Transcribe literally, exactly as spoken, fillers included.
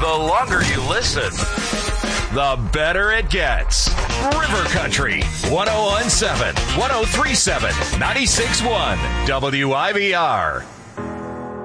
The longer you listen, the better it gets. River Country, one oh one point seven, one oh three point seven, ninety-six point one, W I V R.